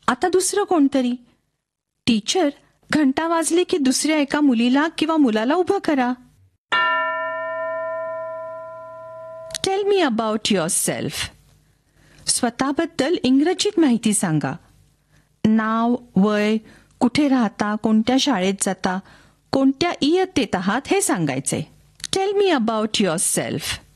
आता दुसरं कोणतरी. टीचर, घंटा वाजली की दुसऱ्या एका मुलीला किंवा मुलाला उभं करा. Tell me about yourself. स्वतःबद्दल इंग्रजीत माहिती सांगा. नाव, वय, कुठे राहता, कोणत्या शाळेत जाता, कोणत्या इयत्तेत आहात हे सांगायचे. Tell me about yourself.